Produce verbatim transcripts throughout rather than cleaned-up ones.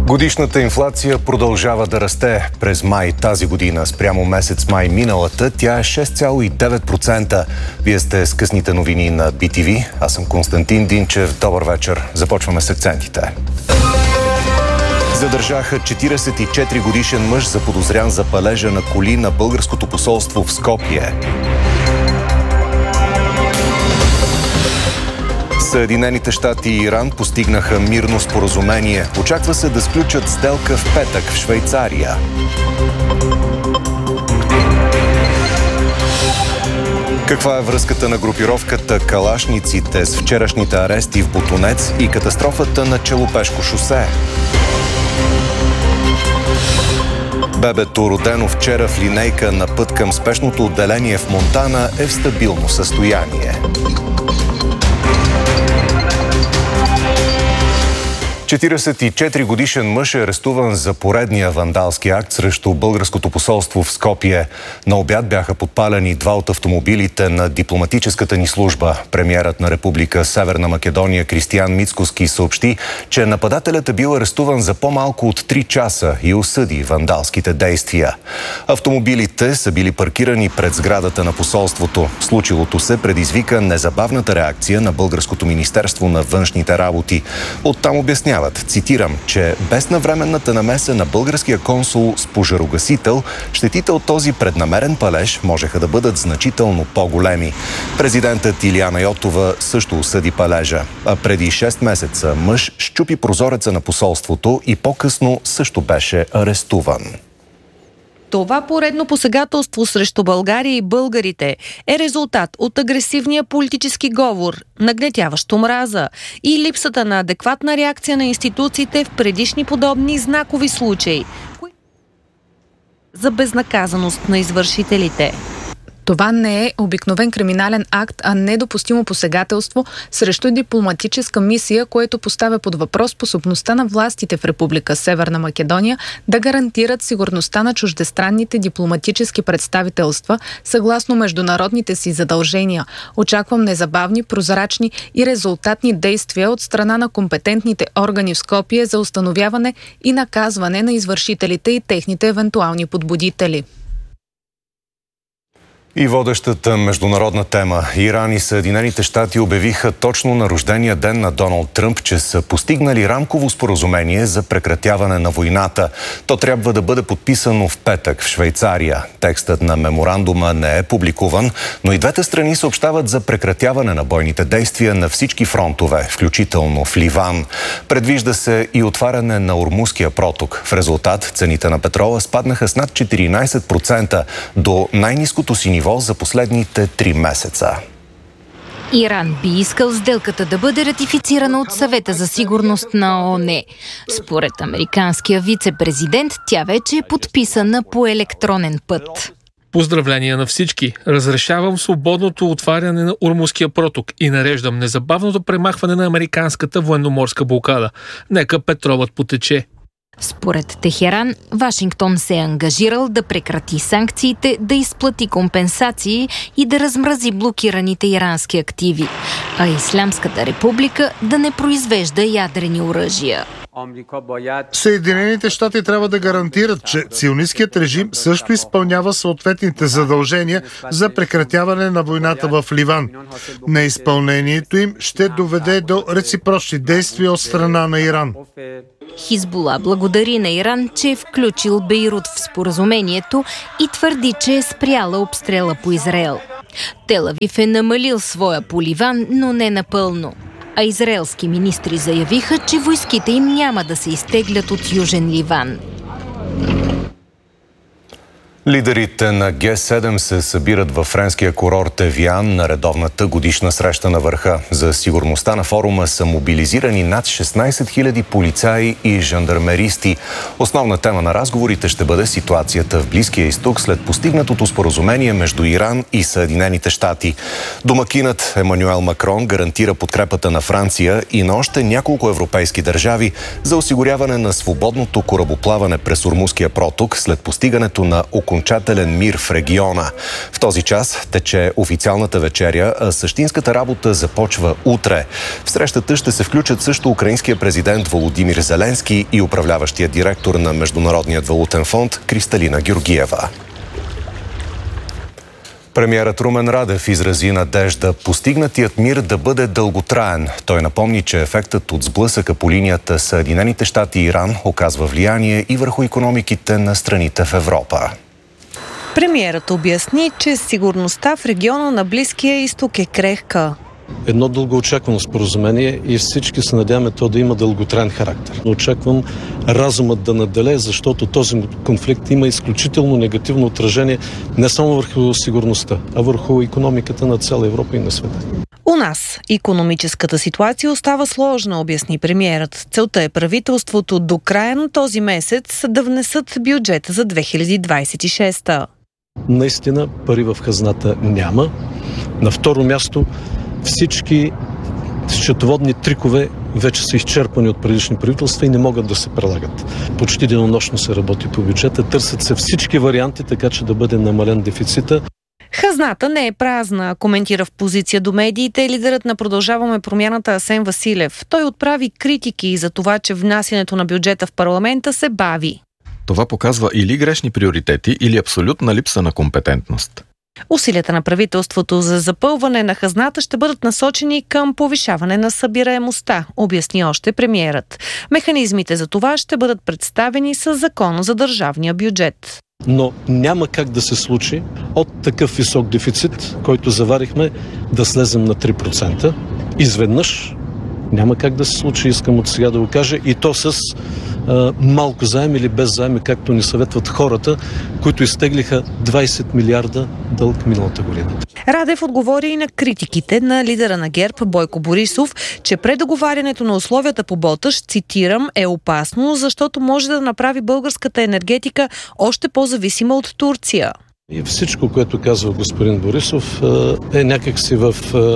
Годишната инфлация продължава да расте. През май тази година спрямо месец май миналата тя е шест цяло и девет процента. Вие сте с късните новини на Би Ти Ви. Аз съм Константин Динчев. Добър вечер. Започваме с акцентите. Задържаха четиридесет и четири годишен мъж, заподозрян за палежа на коли на българското посолство в Скопие. Съединените щати и Иран постигнаха мирно споразумение. Очаква се да сключат сделка в петък в Швейцария. Каква е връзката на групировката калашниците с вчерашните арести в Ботунец и катастрофата на Челопешко шосе? Бебето, родено вчера в линейка на път към спешното отделение в Монтана, е в стабилно състояние. четиридесет и четири годишен мъж е арестуван за поредния вандалски акт срещу българското посолство в Скопие. На обяд бяха подпалени два от автомобилите на дипломатическата ни служба. Премиерът на Република Северна Македония Кристиян Мицкоски съобщи, че нападателят е бил арестуван за по-малко от три часа и осъди вандалските действия. Автомобилите са били паркирани пред сградата на посолството. Случилото се предизвика незабавната реакция на Българското министерство на външните работи. Оттам обяснява, цитирам, че без навременната намеса на българския консул с пожарогасител, щетите от този преднамерен палеж можеха да бъдат значително по-големи. Президентът Илияна Йотова също осъди палежа. А преди шест месеца мъж счупи прозореца на посолството и по-късно също беше арестуван. Това поредно посегателство срещу България и българите е резултат от агресивния политически говор, нагнетяващ омраза и липсата на адекватна реакция на институциите в предишни подобни знакови случаи за безнаказаност на извършителите. Това не е обикновен криминален акт, а недопустимо посегателство срещу дипломатическа мисия, което поставя под въпрос способността на властите в Република Северна Македония да гарантират сигурността на чуждестранните дипломатически представителства съгласно международните си задължения. Очаквам незабавни, прозрачни и резултатни действия от страна на компетентните органи в Скопие за установяване и наказване на извършителите и техните евентуални подбудители. И водещата международна тема. Иран и Съединените щати обявиха точно на рождения ден на Доналд Тръмп, че са постигнали рамково споразумение за прекратяване на войната. То трябва да бъде подписано в петък в Швейцария. Текстът на меморандума не е публикуван, но и двете страни съобщават за прекратяване на бойните действия на всички фронтове, включително в Ливан. Предвижда се и отваряне на Ормузския проток. В резултат цените на петрола спаднаха с над четиринадесет процента до най-ниското си ниво за последните три месеца. Иран би искал сделката да бъде ратифицирана от Съвета за сигурност на ООН. Според американския вице-президент, тя вече е подписана по електронен път. Поздравления на всички! Разрешавам свободното отваряне на Ормузския проток и нареждам незабавното премахване на американската военноморска блокада. Нека петролът потече. Според Техеран, Вашингтон се е ангажирал да прекрати санкциите, да изплати компенсации и да размрази блокираните ирански активи, а Ислямската република да не произвежда ядрени оръжия. Съединените щати трябва да гарантират, че сионисткият режим също изпълнява съответните задължения за прекратяване на войната в Ливан. Неизпълнението им ще доведе до реципрочни действия от страна на Иран. Хизбула благодари на Иран, че е включил Бейрут в споразумението и твърди, че е спряла обстрела по Израел. Тел Авив е намалил своя по Ливан, но не напълно. А израелски министри заявиха, че войските им няма да се изтеглят от Южен Ливан. Лидерите на Ге седем се събират във френския курорт Евиан на редовната годишна среща на върха. За сигурността на форума са мобилизирани над шестнадесет хиляди полицаи и жандармеристи. Основна тема на разговорите ще бъде ситуацията в Близкия изток след постигнатото споразумение между Иран и Съединените щати. Домакинът Емануел Макрон гарантира подкрепата на Франция и на още няколко европейски държави за осигуряване на свободното корабоплаване през Ормузския проток след постигането на окончателно окончателен мир в региона. В този час тече официалната вечеря, а същинската работа започва утре. В срещата ще се включат също украинския президент Володимир Зеленски и управляващия директор на Международният валутен фонд Кристалина Георгиева. Премиерът Румен Радев изрази надежда постигнатият мир да бъде дълготраен. Той напомни, че ефектът от сблъсъка по линията Съединените щати и Иран оказва влияние и върху икономиките на страните в Европа. Премиерът обясни, че сигурността в региона на Близкия изток е крехка. Едно дългоочаквано споразумение и всички се надяваме то да има дълготраен характер. Очаквам разумът да наделее, защото този конфликт има изключително негативно отражение не само върху сигурността, а върху икономиката на цяла Европа и на света. У нас икономическата ситуация остава сложна, обясни премиерът. Целта е правителството до края на този месец да внесат бюджета за две хиляди двадесет и шеста. Наистина пари в хазната няма. На второ място всички счетоводни трикове вече са изчерпани от предишни правителства и не могат да се прилагат. Почти денонощно се работи по бюджета, търсят се всички варианти, така че да бъде намален дефицита. Хазната не е празна, коментира в позиция до медиите лидерът на Продължаваме промяната Асен Василев. Той отправи критики за това, че внасянето на бюджета в парламента се бави. Това показва или грешни приоритети, или абсолютна липса на компетентност. Усилията на правителството за запълване на хазната ще бъдат насочени към повишаване на събираемостта, обясни още премиерът. Механизмите за това ще бъдат представени с Закона за държавния бюджет. Но няма как да се случи от такъв висок дефицит, който заварихме, да слезем на три процента. Изведнъж няма как да се случи, искам от сега да го кажа, и то с а, малко заем или без заем, както ни съветват хората, които изтеглиха двадесет милиарда дълг миналата година. Радев отговори и на критиките на лидера на ГЕРБ Бойко Борисов, че предоговарянето на условията по Боташ, цитирам, е опасно, защото може да направи българската енергетика още по-зависима от Турция. И всичко, което казва господин Борисов, е някакси в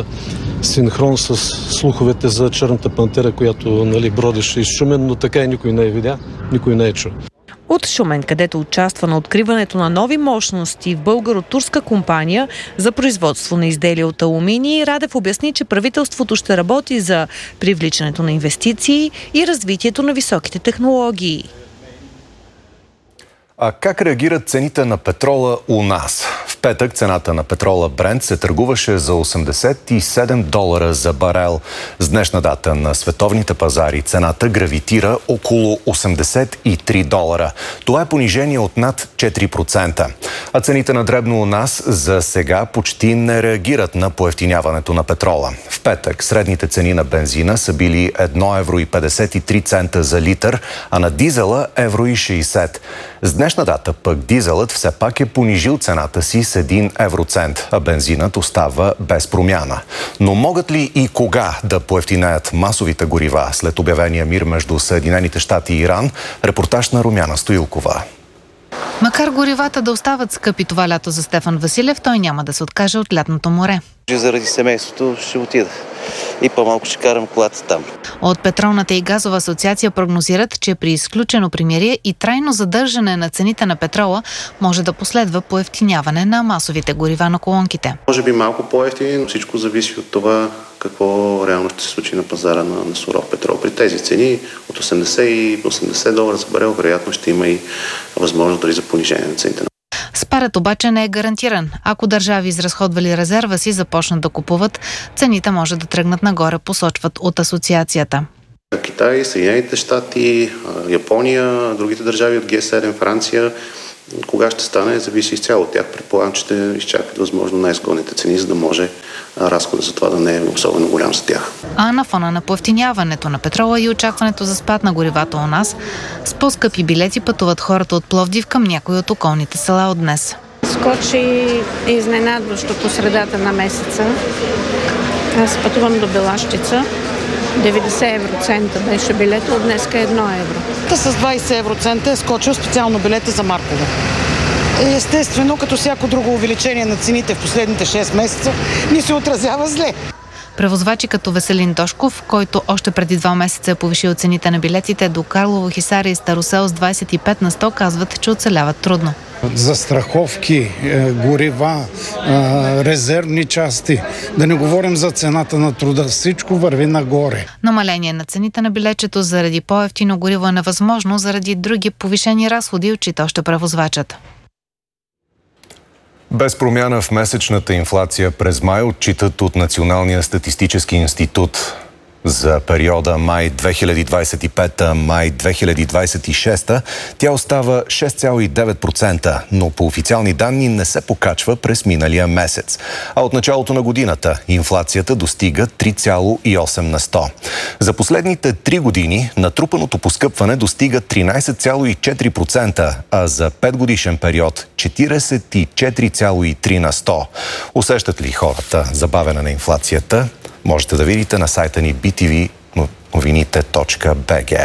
синхрон с слуховете за Черната пантера, която, нали, бродеше из Шумен, но така и никой не е видя, никой не е чул. От Шумен, където участва на откриването на нови мощности в българо-турска компания за производство на изделия от алуминий, Радев обясни, че правителството ще работи за привличането на инвестиции и развитието на високите технологии. А как реагират цените на петрола у нас? В петък цената на петрола Брент се търгуваше за осемдесет и седем долара за барел. С днешна дата на световните пазари цената гравитира около осемдесет и три долара. Това е понижение от над четири процента. А цените на дребно у нас за сега почти не реагират на поевтиняването на петрола. В петък средните цени на бензина са били едно евро и петдесет и три цента за литър, а на дизела евро и шейсет. С днешна дата пък дизелът все пак е понижил цената си с един евроцент, а бензинът остава без промяна. Но могат ли и кога да поевтинеят масовите горива след обявения мир между Съединените щати и Иран? Репортаж на Румяна Стоилкова. Макар горивата да остават скъпи това лято за Стефан Василев, той няма да се откаже от лятното море. Заради семейството ще отида и по-малко ще карам колата там. От Петролната и газова асоциация прогнозират, че при изключено примирие и трайно задържане на цените на петрола може да последва поевтиняване на масовите горива на колонките. Може би малко по-евтини, но всичко зависи от това какво реално ще се случи на пазара на, на суров петрол. При тези цени от осемдесет и осемдесет долара за барел, вероятно ще има и възможност дори за понижение на цените. Спарът обаче не е гарантиран. Ако държави, изразходвали резерва си, започнат да купуват, цените може да тръгнат нагоре, посочват от асоциацията. Китай, Съединените щати, Япония, другите държави от Ге седем, Франция, кога ще стане, зависи изцяло от тях. Предполагам, че ще изчакат възможно най-изгодните цени, за да може разходът за това да не е особено голям за тях. А на фона на поевтиняването на петрола и очакването за спад на горивата у нас, с по-скъпи билети пътуват хората от Пловдив към някои от околните села от днес. Скочи изненадващо по средата на месеца. Аз пътувам до Белащица. деветдесет евроцента беше билета, от днеска едно евро. С двадесет евроцента е скочил специално билета за Марково. Естествено, като всяко друго увеличение на цените в последните шест месеца, ни се отразява зле. Превозвачи като Веселин Тошков, който още преди два месеца е повишил цените на билетите до Карлово, Хисаря и Старосел с двадесет и пет на сто, казват, че оцеляват трудно. Застраховки, горива, резервни части. Да не говорим за цената на труда. Всичко върви нагоре. Намаление на цените на билетчето заради по-евтино гориво е невъзможно, заради други повишени разходи, отчита още превозвачът. Без промяна в месечната инфлация през май, отчитат от Националния статистически институт. За периода май две хиляди двадесет и пета – май две хиляди двадесет и шеста тя остава шест цяло и девет процента, но по официални данни не се покачва през миналия месец. А от началото на годината инфлацията достига три цяло и осем на сто. За последните три години натрупаното поскъпване достига тринадесет цяло и четири процента, а за петгодишен период четиридесет и четири цяло и три на сто. Усещат ли хората забавяне на инфлацията? Можете да видите на сайта ни би ти ви новините точка би джи.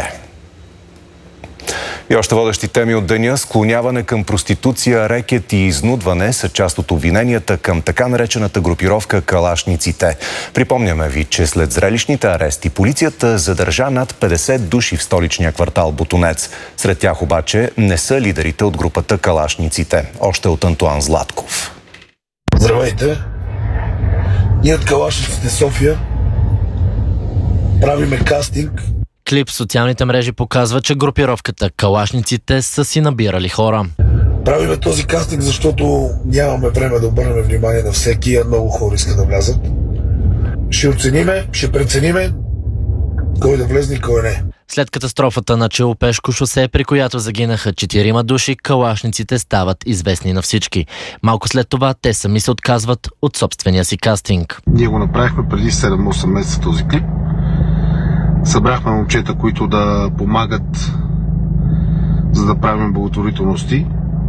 И още водещи теми от деня. Склоняване към проституция, рекет и изнудване са част от обвиненията към така наречената групировка Калашниците. Припомняме ви, че след зрелищните арести полицията задържа над петдесет души в столичния квартал Ботунец. Сред тях обаче не са лидерите от групата Калашниците. Още от Антуан Златков. Здравейте! Ние от Калашниците София правиме кастинг. Клип в социалните мрежи показва, че групировката Калашниците са си набирали хора. Правиме този кастинг, защото нямаме време да обърнем внимание на всеки, а много хора искат да влязат. Ще оцениме, ще прецениме кой да влезне и кой не. След катастрофата на Челопешко шосе, при която загинаха четирима души, Калашниците стават известни на всички. Малко след това те сами се отказват от собствения си кастинг. Ние го направихме преди седем-осем месеца този клип. Събрахме момчета, които да помагат, за да правим благотворителности.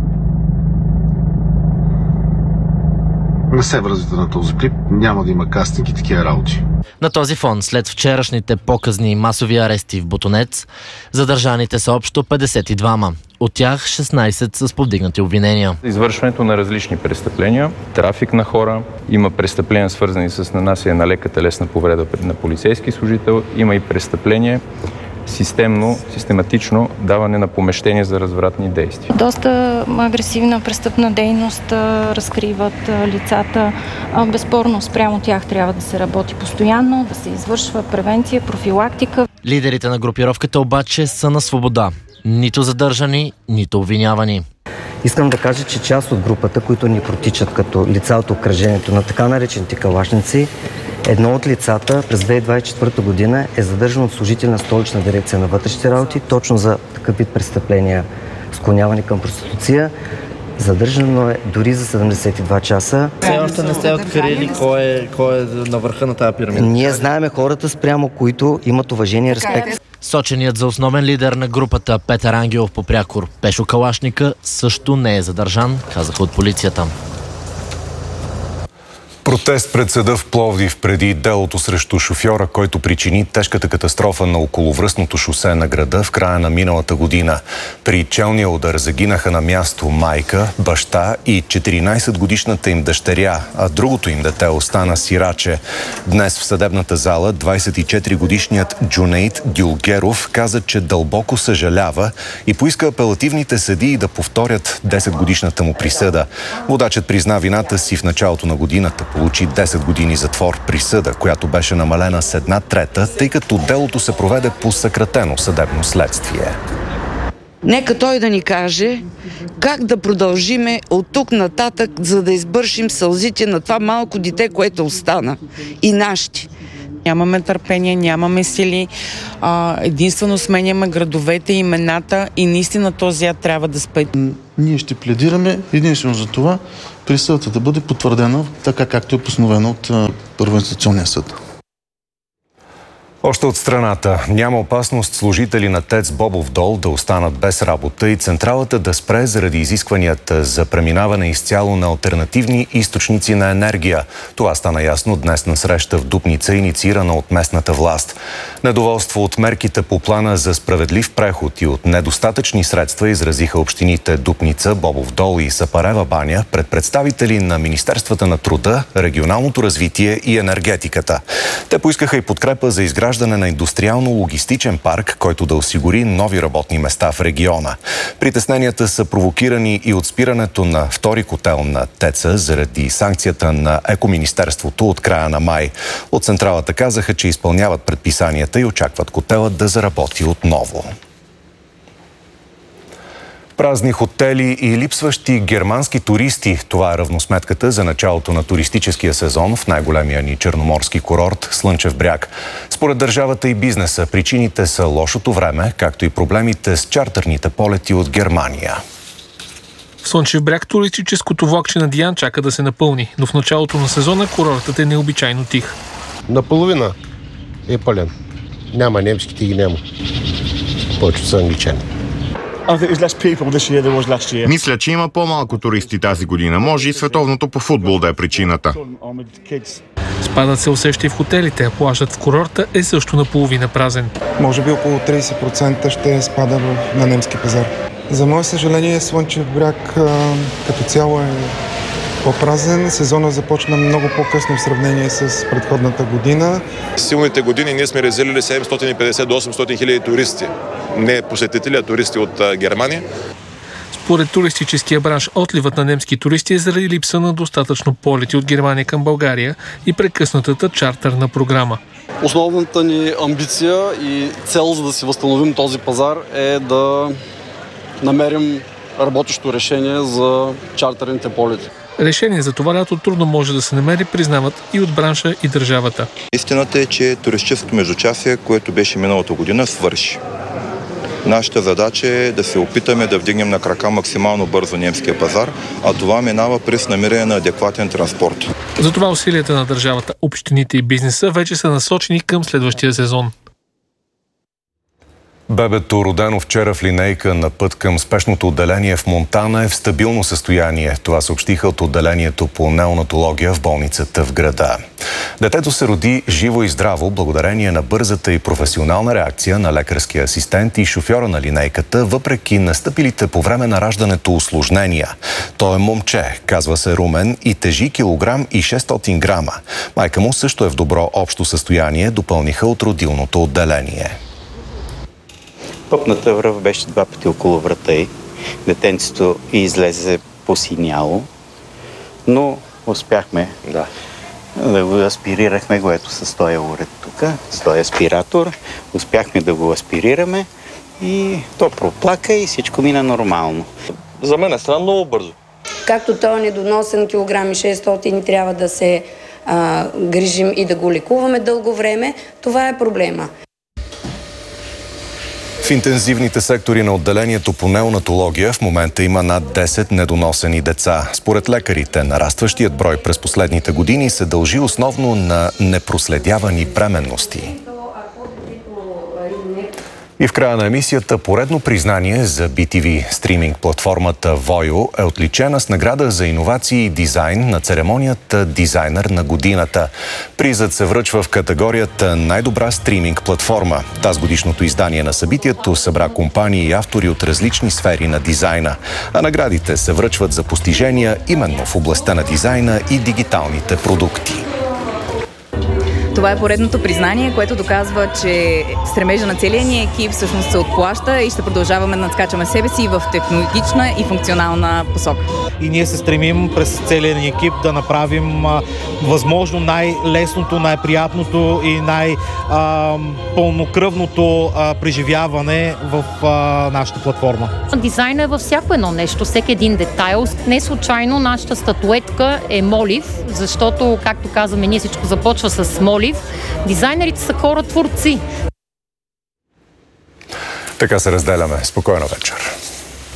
Не се връзвате на този клип, няма да има кастинг и такива работи. На този фон, след вчерашните показни масови арести в Ботунец, задържаните са общо петдесет и двама. От тях шестнадесет с повдигнати обвинения. Извършването на различни престъпления, трафик на хора, има престъпления свързани с нанасяне на лека телесна повреда на полицейски служител, има и престъпление системно, систематично даване на помещения за развратни действия. Доста агресивна престъпна дейност разкриват лицата. Безспорно спрямо тях трябва да се работи постоянно, да се извършва превенция, профилактика. Лидерите на групировката обаче са на свобода. Нито задържани, нито обвинявани. Искам да кажа, че част от групата, които ни протичат като лица от обкръжението на така наречените калашници, едно от лицата през две хиляди двадесет и четвърта година е задържано от служители на Столична дирекция на вътрешните работи точно за такъв вид престъпления, склоняване към проституция. Задържано е дори за седемдесет и два часа. Все още не сте открили кой е, кой е на върха на тази пирамида. Ние знаеме хората, спрямо които имат уважение и респект. Соченият за основен лидер на групата Петър Ангелов по прякор Пешо Калашника също не е задържан, казаха от полицията. Протест пред съда в Пловдив преди делото срещу шофьора, който причини тежката катастрофа на околовръстното шосе на града в края на миналата година. При челния удар загинаха на място майка, баща и четиринадесетгодишната им дъщеря, а другото им дете остана сираче. Днес в съдебната зала двадесет и четиригодишният Джунейд Дюлгеров каза, че дълбоко съжалява и поиска апелативните съдии да повторят десетгодишната му присъда. Водачът призна вината си в началото на годината. Получи десет години затвор, присъда, която беше намалена с една трета, тъй като делото се проведе по съкратено съдебно следствие. Нека той да ни каже как да продължиме от тук нататък, за да избършим сълзите на това малко дете, което остана. И нашите. Нямаме търпение, нямаме сили. А, единствено сменяме градовете, имената и наистина този яд трябва да спе. Ние ще пледираме единствено за това присъдата да бъде потвърдена така, както е постановено от първоинстанционния съд. Още от страната няма опасност служители на ТЕЦ Бобов дол да останат без работа и централата да спре заради изискванията за преминаване изцяло на алтернативни източници на енергия. Това стана ясно днес на среща в Дупница, инициирана от местната власт. Недоволство от мерките по плана за справедлив преход и от недостатъчни средства изразиха общините Дупница, Бобов дол и Сапарева баня пред представители на Министерствата на труда, регионалното развитие и енергетиката. Те поискаха и подкрепа за изграждане изграждане на индустриално-логистичен парк, който да осигури нови работни места в региона. Притесненията са провокирани и от спирането на втори котел на ТЕЦ-а заради санкцията на Екоминистерството от края на май. От централата казаха, че изпълняват предписанията и очакват котелът да заработи отново. Празни хотели и липсващи германски туристи. Това е равносметката за началото на туристическия сезон в най-големия ни черноморски курорт Слънчев бряг. Според държавата и бизнеса, причините са лошото време, както и проблемите с чартерните полети от Германия. В Слънчев бряг туристическото влакче на Диан чака да се напълни, но в началото на сезона курортът е необичайно тих. Наполовина е пълен. Няма немските ги няма. Повече са англичани. Мисля, че има по-малко туристи тази година. Може и световното по футбол да е причината. Спадът се усеща и в хотелите, а плажът в курорта е също наполовина празен. Може би около трийсет процента ще спада на немски пазар. За мое съжаление, Слънчев бряг а, като цяло е по-празен. Сезонът започна много по-късно в сравнение с предходната година. Силните години ние сме резервили седемстотин и петдесет до осемстотин хиляди туристи. Не посетители, а туристи от а, Германия. Според туристическия бранш, отливът на немски туристи е заради липса на достатъчно полети от Германия към България и прекъснатата чартерна програма. Основната ни амбиция и цел, за да си възстановим този пазар, е да намерим работещо решение за чартерните полети. Решение за това лято трудно може да се намери, признават и от бранша, и държавата. Истината е, че туристическото междучасие, което беше миналата година, свърши. Нашата задача е да се опитаме да вдигнем на крака максимално бързо немския пазар, а това минава през намиране на адекватен транспорт. Затова усилията на държавата, общините и бизнеса вече са насочени към следващия сезон. Бебето, родено вчера в линейка на път към спешното отделение в Монтана, е в стабилно състояние. Това съобщиха от отделението по неонатология в болницата в града. Детето се роди живо и здраво благодарение на бързата и професионална реакция на лекарския асистент и шофьора на линейката, въпреки настъпилите по време на раждането усложнения. Той е момче, казва се Румен, и тежи килограм и шестстотин грама. Майка му също е в добро общо състояние, допълниха от родилното отделение. Пъпната връв беше два пъти около врата й. Детенцето и излезе посиняло, но успяхме да, да го аспирирахме, което с този уред тук, с този аспиратор. Успяхме да го аспирираме и то проплака и всичко мина нормално. За мен е странно много бързо. Както той е недоносен килограм и шестстотин, трябва да се а, грижим и да го лекуваме дълго време, това е проблема. В интензивните сектори на отделението по неонатология в момента има над десет недоносени деца. Според лекарите, нарастващият брой през последните години се дължи основно на непроследявани бременности. И в края на емисията поредно признание за би ти ви. Стриминг платформата Voyo е отличена с награда за иновации и дизайн на церемонията Дизайнер на годината. Призът се връчва в категорията Най-добра стриминг платформа. Тазгодишното издание на събитието събра компании и автори от различни сфери на дизайна. А наградите се връчват за постижения именно в областта на дизайна и дигиталните продукти. Това е поредното признание, което доказва, че стремежа на целия ни екип всъщност се отплаща и ще продължаваме да надскачаме себе си в технологична и функционална посока. И ние се стремим през целия ни екип да направим а, възможно най-лесното, най-приятното и най-пълнокръвното преживяване в а, нашата платформа. Дизайнът е във всяко едно нещо, всеки един детайл. Не случайно нашата статуетка е молив, защото, както казваме, ние всичко започва с молив. Дизайнерите са хора творци. Така се разделяме. Спокойна вечер.